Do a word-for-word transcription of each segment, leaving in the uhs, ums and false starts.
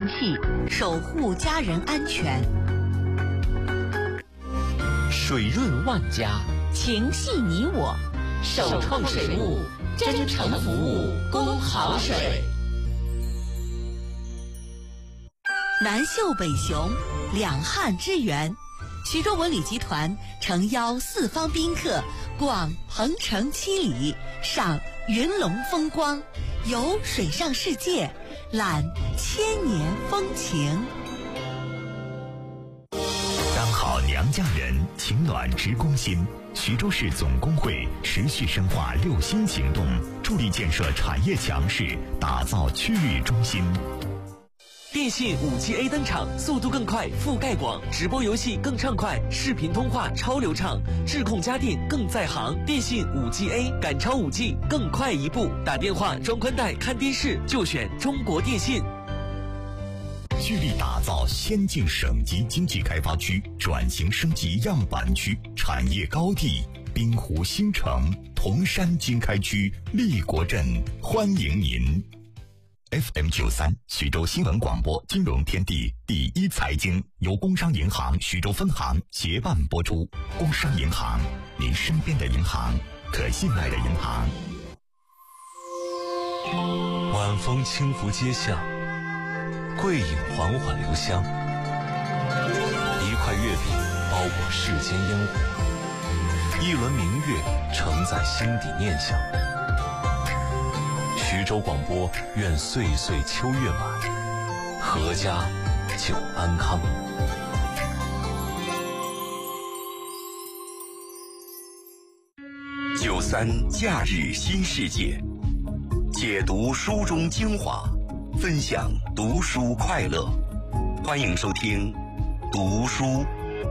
气，守护家人安全。 水润万家， 情系你我， 首创水务，真诚服务，供好水。 南秀北雄，两汉之源。徐州文旅集团诚邀四方宾客逛鹏城七里，赏云龙风光，游水上世界，览千年风情。 当好娘家人，情暖直攻心。徐州市总工会持续深化六新行动，助力建设产业强势，打造区域中心。 电信 五 G A 登场，速度更快，覆盖广，直播游戏更畅快，视频通话超流畅，智控家电更在行。电信 五 G A 赶超 五 G， 更快一步。打电话、装宽带、看电视就选中国电信。 聚力打造先进省级经济开发区，转型升级样板区，产业高地。滨湖新城、铜山经开区、立国镇，欢迎您。F M 九三徐州新闻广播金融天地第一财经由工商银行徐州分行协办播出。工商银行，您身边的银行，可信赖的银行。 晚风轻拂街巷，桂影缓缓留香，一块月饼包裹世间烟火，一轮明月承载心底念想。徐州广播愿岁岁秋月满，阖家久安康。 九三假日新世界，解读书中精华，分享读书快乐。欢迎收听读书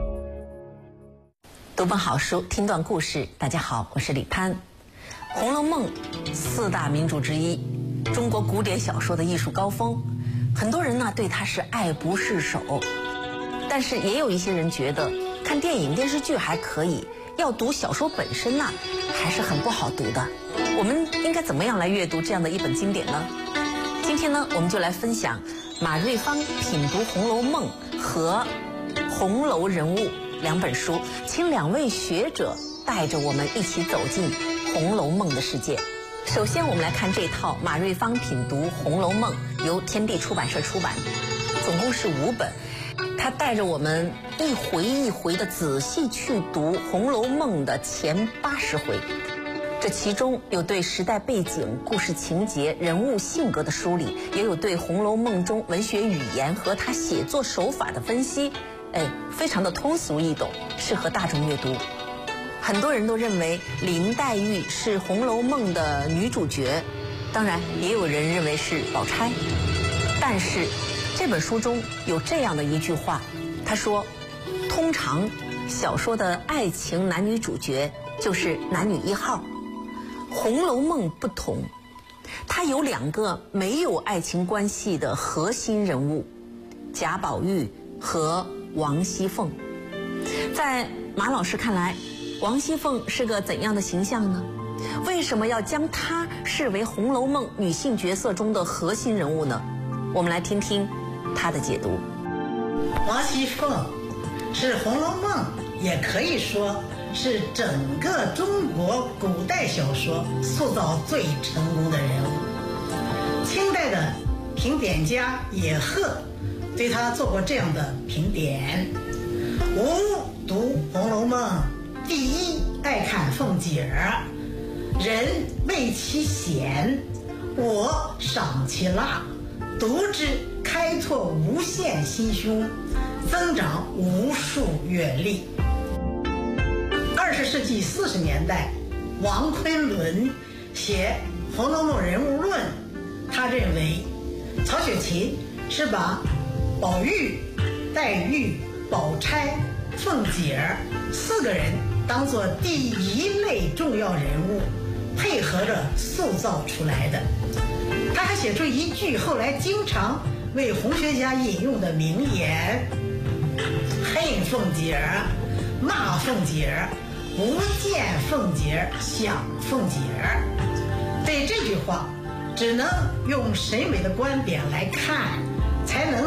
读本好书，听段故事。大家好，我是李潘。《红楼梦》四大名著之一，中国古典小说的艺术高峰，很多人呢对它是爱不释手，但是也有一些人觉得看电影电视剧还可以，要读小说本身呢还是很不好读的。我们应该怎么样来阅读这样的一本经典呢？今天呢我们就来分享马瑞芳品读《红楼梦》和《红楼人物》两本书，请两位学者带着我们一起走进《红楼梦》的世界。首先我们来看这套马瑞芳品读《红楼梦》，由天地出版社出版，总共是五本。它带着我们一回一回的仔细去读《红楼梦》的前八十回，这其中有对时代背景、故事情节、人物性格的梳理，也有对《红楼梦》中文学语言和它写作手法的分析，哎，非常的通俗易懂，适合大众阅读。很多人都认为林黛玉是《红楼梦》的女主角，当然也有人认为是宝钗。但是这本书中有这样的一句话，他说，通常小说的爱情男女主角就是男女一号，《红楼梦》不同，它有两个没有爱情关系的核心人物，贾宝玉和王熙凤。在马老师看来，王熙凤是个怎样的形象呢？为什么要将她视为《红楼梦》女性角色中的核心人物呢？我们来听听她的解读。 王熙凤是《红楼梦》，也可以说是整个中国古代小说塑造最成功的人物。清代的评点家野鹤对她做过这样的评点：吾读《红楼梦》，第一爱看凤姐儿，人为其贤，我赏其辣，读之开拓无限心胸，增长无数阅历。二十世纪四十年代，王昆仑写《红楼梦人物论》，他认为曹雪芹是把宝玉、黛玉、宝钗、凤姐儿四个人当作第一类重要人物，配合着塑造出来的。他还写出一句后来经常为红学家引用的名言：恨凤姐儿，骂凤姐儿，不见凤姐儿想凤姐儿。对这句话，只能用审美的观点来看，才能